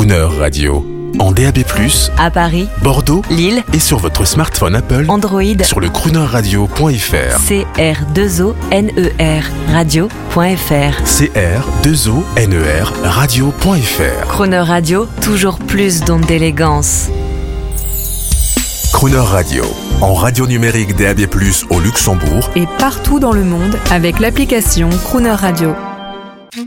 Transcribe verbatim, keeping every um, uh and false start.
Crooner Radio. En D A B plus, à Paris, Bordeaux, Lille et sur votre smartphone Apple, Android, sur le crooner radio point f r. C R deux O N E R radio.fr. C R deux O N E R radio.fr. Crooner Radio, toujours plus d'ondes d'élégance. Crooner Radio, en radio numérique D A B plus, au Luxembourg et partout dans le monde avec l'application Crooner Radio.